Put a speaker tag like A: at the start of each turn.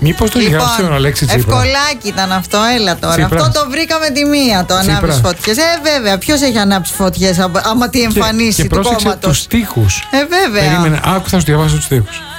A: Μήπως το γράψει ο Αλέξη Τσίπρα?
B: Ευκολάκι ήταν αυτό, έλα τώρα.
A: Τσίπρας.
B: Αυτό το βρήκαμε τη μία, το ανάβεις φωτιές. Βέβαια, ποιος έχει ανάψει φωτιές άμα τη εμφανίσει του κόμματος.
A: Και πρόσεξε τους στίχους.
B: Βέβαια.
A: Περίμενε, άκου, θα σου διαβάσω τους στίχους.